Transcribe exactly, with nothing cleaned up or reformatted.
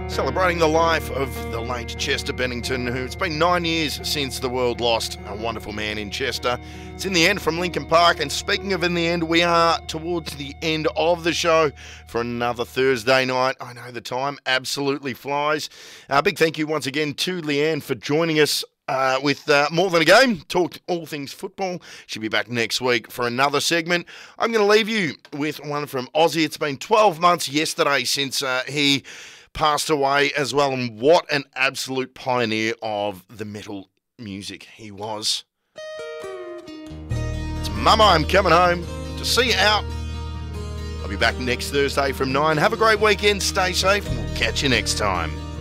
Celebrating the life of the late Chester Bennington, who it's been nine years since the world lost a wonderful man in Chester. It's In the End from Lincoln Park, and speaking of In the End, we are towards the end of the show for another Thursday night. I know the time absolutely flies. A big thank you once again to Leanne for joining us Uh, with uh, More Than a Game, talked all things football. She'll be back next week for another segment. I'm going to leave you with one from Ozzy. It's been twelve months yesterday since uh, he passed away as well, and what an absolute pioneer of the metal music he was. It's Mama, I'm Coming Home to see you out. I'll be back next Thursday from nine. Have a great weekend, stay safe, and we'll catch you next time.